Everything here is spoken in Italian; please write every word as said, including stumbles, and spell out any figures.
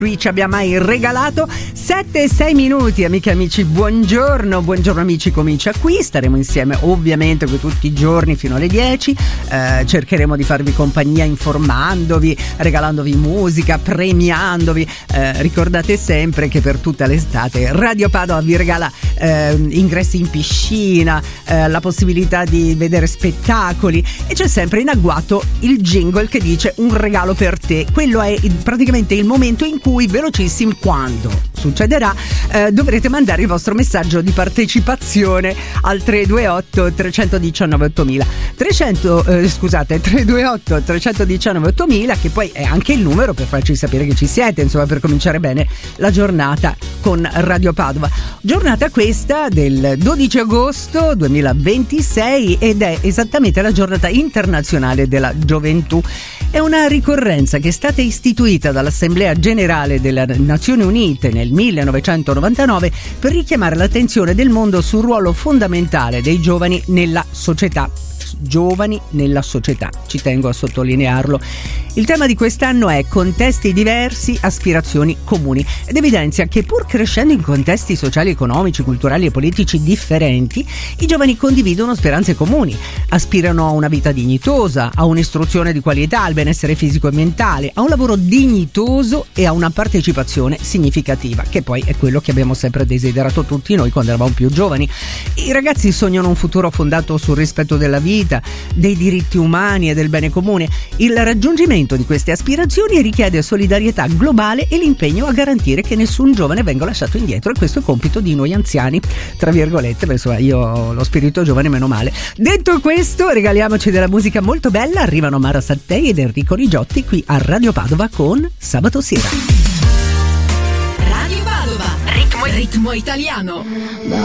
Lui ci abbia mai regalato. Sette e sei minuti, amiche e amici, buongiorno, buongiorno amici, comincia qui, staremo insieme ovviamente tutti i giorni fino alle dieci, eh, cercheremo di farvi compagnia informandovi, regalandovi musica, premiandovi, eh, ricordate sempre che per tutta l'estate Radio Padova vi regala eh, ingressi in piscina, eh, la possibilità di vedere spettacoli e c'è sempre in agguato il jingle che dice un regalo per te. Quello è il, praticamente il momento in cui velocissimi, quando succederà, eh, dovrete mandare il vostro messaggio di partecipazione al tre due otto tre uno nove ottomila trecento eh, scusate tre due otto tre uno nove ottomila, che poi è anche il numero per farci sapere che ci siete, insomma, per cominciare bene la giornata con Radio Padova. Giornata questa del dodici agosto duemilaventisei ed è esattamente la giornata internazionale della gioventù. È una ricorrenza che è stata istituita dall'Assemblea Generale delle Nazioni Unite nel millenovecentonovantanove per richiamare l'attenzione del mondo sul ruolo fondamentale dei giovani nella società. Giovani nella società, ci tengo a sottolinearlo. Il tema di quest'anno è contesti diversi, aspirazioni comuni, ed evidenzia che pur crescendo in contesti sociali, economici, culturali e politici differenti, i giovani condividono speranze comuni, aspirano a una vita dignitosa, a un'istruzione di qualità, al benessere fisico e mentale, a un lavoro dignitoso e a una partecipazione significativa, che poi è quello che abbiamo sempre desiderato tutti noi quando eravamo più giovani. I ragazzi sognano un futuro fondato sul rispetto della vita, dei diritti umani e del bene comune. Il raggiungimento di queste aspirazioni richiede solidarietà globale e l'impegno a garantire che nessun giovane venga lasciato indietro, e questo è compito di noi anziani, tra virgolette, perché insomma io ho lo spirito giovane, meno male. Detto questo, regaliamoci della musica molto bella. Arrivano Mara Sattei ed Enrico Rigiotti qui a Radio Padova con Sabato Sera. Radio Padova, ritmo, ritmo italiano.